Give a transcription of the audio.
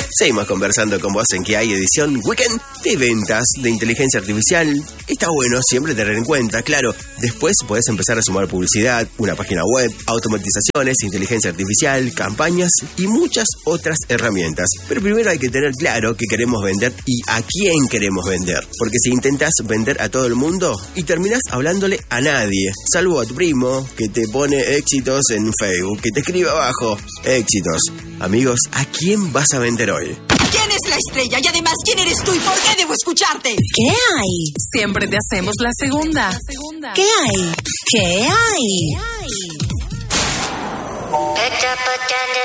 Seguimos conversando con vos en Que Hay, edición Weekend de ventas de inteligencia artificial. Está bueno siempre tener en cuenta, claro. Después podés empezar a sumar publicidad, una página web, automatizaciones, inteligencia artificial, campañas y muchas otras herramientas. Pero primero hay que tener claro qué queremos vender y a quién queremos vender. Porque si intentás vender a todo el mundo y terminás hablándole a nadie, salvo a tu primo que te pone éxitos en Facebook, que te escribe abajo éxitos. Amigos, ¿a quién vas a vender hoy? ¿Quién es la estrella? Y además, ¿quién eres tú y por qué debo escucharte? ¿Qué hay? Siempre te hacemos la segunda. ¿Qué hay? ¿Qué hay?